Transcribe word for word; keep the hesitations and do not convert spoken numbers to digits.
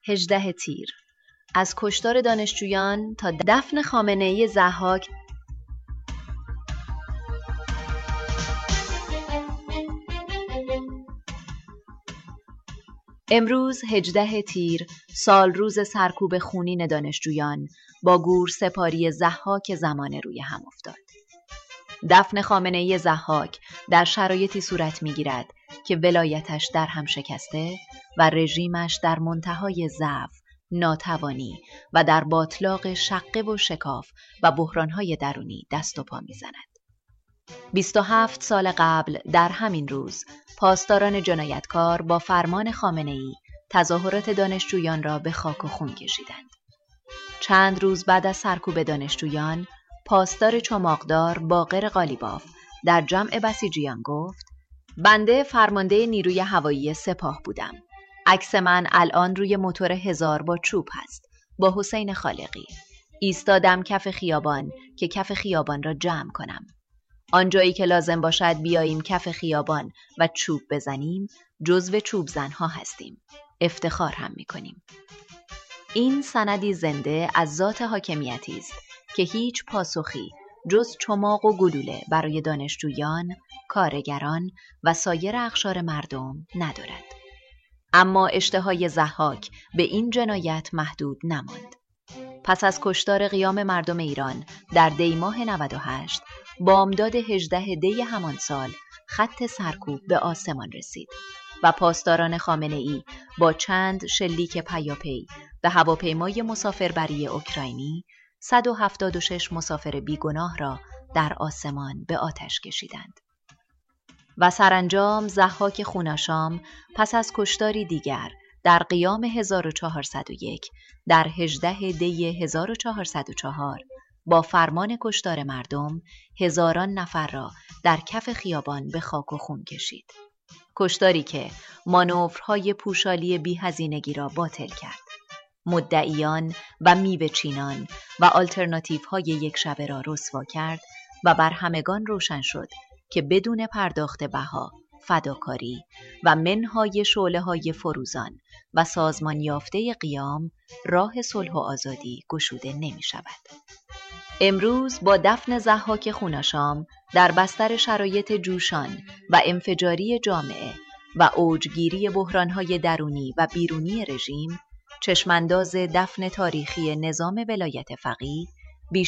هجده تیر از کشتار دانشجویان تا دفن خامنه‌ای ضحاک. امروز هجده تیر، سال روز سرکوب خونین دانشجویان با گور سپاری ضحاک زمان روی هم افتاد. دفن خامنه‌ای ضحاک در شرایطی صورت می‌گیرد که ولایتش در هم شکسته و رژیمش در منتهای ضعف، ناتوانی و در باطلاق شقه و شکاف و بحران‌های درونی دست و پا می‌زند. بیست و هفت سال قبل در همین روز پاسداران جنایتکار با فرمان خامنه‌ای تظاهرات دانشجویان را به خاک و خون کشیدند. چند روز بعد از سرکوب دانشجویان، پاسدار چماقدار باقر قالیباف در جمع بسیجیان گفت: بنده فرمانده نیروی هوایی سپاه بودم. عکس من الان روی موتور هزار با چوب هست با حسین خالقی. ایستادم کف خیابان که کف خیابان را جمع کنم. آنجایی که لازم باشد بیاییم کف خیابان و چوب بزنیم، جزو چوب زنها هستیم. افتخار هم میکنیم. این سندی زنده از ذات حاکمیتی است که هیچ پاسخی جز چماق و گلوله برای دانشجویان، کارگران و سایر اقشار مردم ندارد. اما اشتهای ضحاک به این جنایت محدود نماند. پس از کشتار قیام مردم ایران در دی ماه نود و هشت، بامداد هجده دی همان سال خط سرکوب به آسمان رسید و پاسداران خامنه‌ای با چند شلیک پیاپی به هواپیمای مسافربری اوکراینی صد و هفتاد و شش مسافر بیگناه را در آسمان به آتش کشیدند. و سرانجام ضحاک خوناشام پس از کشتاری دیگر در قیام هزار و چهارصد و یک در هجده دی هزار و چهارصد و چهار با فرمان کشتار مردم هزاران نفر را در کف خیابان به خاک و خون کشید. کشتاری که مانورهای پوشالی بی‌هزینگی را باطل کرد. مدعیان و میوه چینان و آلترناتیوهای یک شبه را رسوا کرد و بر همگان روشن شد که بدون پرداخت بها، فداکاری و منهای شعله‌های فروزان و سازمان یافته قیام راه صلح و آزادی گشوده نمی شود. امروز با دفن ضحاک خوناشام در بستر شرایط جوشان و انفجاری جامعه و اوجگیری بحرانهای درونی و بیرونی رژیم، چشمانداز دفن تاریخی نظام ولایت فقیه